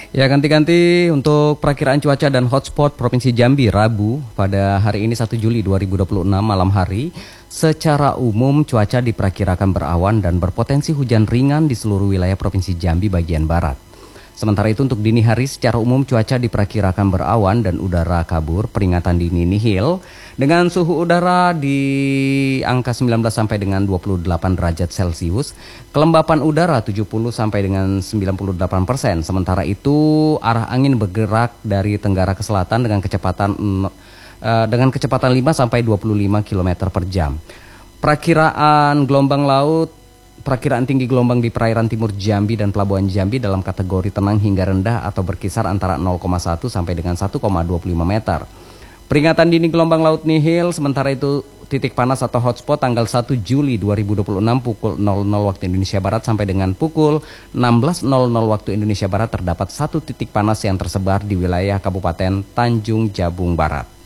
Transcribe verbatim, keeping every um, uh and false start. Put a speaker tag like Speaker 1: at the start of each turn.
Speaker 1: Ya, ganti-ganti untuk perakiraan cuaca dan hotspot Provinsi Jambi Rabu pada hari ini satu Juli dua ribu dua puluh enam malam hari. Secara umum cuaca diperkirakan berawan dan berpotensi hujan ringan di seluruh wilayah Provinsi Jambi bagian barat. Sementara itu untuk dini hari secara umum cuaca diperkirakan berawan dan udara kabur, peringatan dini nihil dengan suhu udara di angka sembilan belas sampai dengan dua puluh delapan derajat Celcius, kelembapan udara tujuh puluh sampai dengan sembilan puluh delapan persen. Sementara itu arah angin bergerak dari tenggara ke selatan dengan kecepatan uh, dengan kecepatan lima sampai dua puluh lima kilometer per jam. Perakiraan gelombang laut Perakiraan tinggi gelombang di perairan timur Jambi dan Pelabuhan Jambi dalam kategori tenang hingga rendah atau berkisar antara nol koma satu sampai dengan satu koma dua puluh lima meter. Peringatan dini gelombang laut nihil, sementara itu titik panas atau hotspot tanggal satu Juli dua ribu dua puluh enam pukul nol nol waktu Indonesia Barat sampai dengan pukul enam belas nol nol waktu Indonesia Barat terdapat satu titik panas yang tersebar di wilayah Kabupaten Tanjung Jabung Barat.